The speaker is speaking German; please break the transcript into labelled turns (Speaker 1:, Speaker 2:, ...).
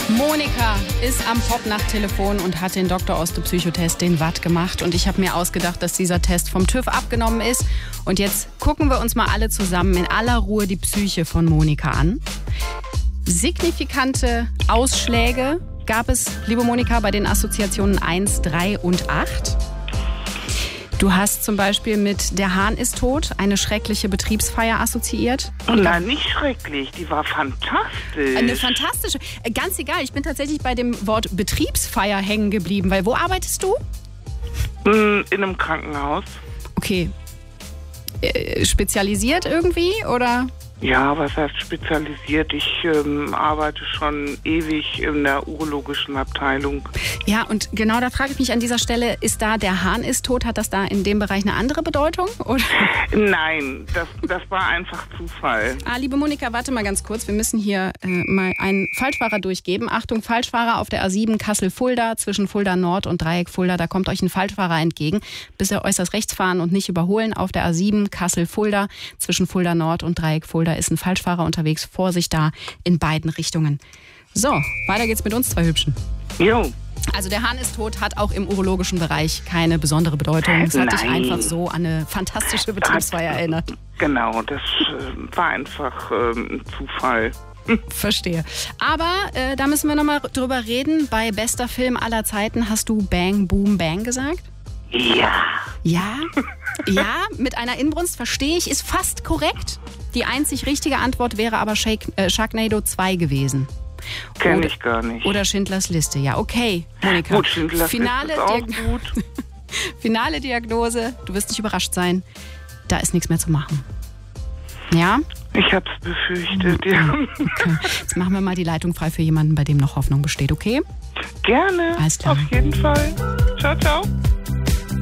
Speaker 1: Monika ist am Popnacht-Telefon und hat den Dr. Ostopsychotest, den Watt, gemacht. Und ich habe mir ausgedacht, dass dieser Test vom TÜV abgenommen ist. Und jetzt gucken wir uns mal alle zusammen in aller Ruhe die Psyche von Monika an. Signifikante Ausschläge gab es, liebe Monika, bei den Assoziationen 1, 3 und 8. Du hast zum Beispiel mit Der Hahn ist tot eine schreckliche Betriebsfeier assoziiert.
Speaker 2: Nein, nicht schrecklich, die war fantastisch.
Speaker 1: Eine fantastische, ganz egal, ich bin tatsächlich bei dem Wort Betriebsfeier hängen geblieben, weil wo arbeitest du?
Speaker 2: In einem Krankenhaus.
Speaker 1: Okay. Spezialisiert irgendwie, oder?
Speaker 2: Ja, was heißt spezialisiert? Ich arbeite schon ewig in der urologischen Abteilung.
Speaker 1: Ja, und genau da frage ich mich an dieser Stelle, ist da Der Hahn ist tot, hat das da in dem Bereich eine andere Bedeutung? Oder?
Speaker 2: Nein, das war einfach Zufall.
Speaker 1: Liebe Monika, warte mal ganz kurz, wir müssen hier mal einen Falschfahrer durchgeben. Achtung, Falschfahrer auf der A7 Kassel-Fulda, zwischen Fulda Nord und Dreieck Fulda, da kommt euch ein Falschfahrer entgegen. Bitte äußerst rechts fahren und nicht überholen. Auf der A7 Kassel-Fulda, zwischen Fulda Nord und Dreieck Fulda ist ein Falschfahrer unterwegs. Vorsicht da in beiden Richtungen. So, weiter geht's mit uns zwei Hübschen.
Speaker 2: Jo.
Speaker 1: Also Der Hahn ist tot hat auch im urologischen Bereich keine besondere Bedeutung. Es hat dich einfach so an eine fantastische Betriebsfeier erinnert.
Speaker 2: Genau, das war einfach ein Zufall.
Speaker 1: Verstehe. Aber da müssen wir nochmal drüber reden. Bei bester Film aller Zeiten hast du Bang, Boom, Bang gesagt?
Speaker 2: Ja.
Speaker 1: Ja? Ja, mit einer Inbrunst, verstehe ich, ist fast korrekt. Die einzig richtige Antwort wäre aber Sharknado 2 gewesen.
Speaker 2: Kenn ich gar nicht.
Speaker 1: Oder Schindlers Liste. Ja, okay, Monika.
Speaker 2: Gut, Schindlers Liste ist auch gut.
Speaker 1: Finale Diagnose, du wirst nicht überrascht sein. Da ist nichts mehr zu machen. Ja?
Speaker 2: Ich hab's befürchtet, ja.
Speaker 1: Okay. Jetzt machen wir mal die Leitung frei für jemanden, bei dem noch Hoffnung besteht, okay?
Speaker 2: Gerne.
Speaker 1: Alles klar.
Speaker 2: Auf jeden Fall. Ciao, ciao.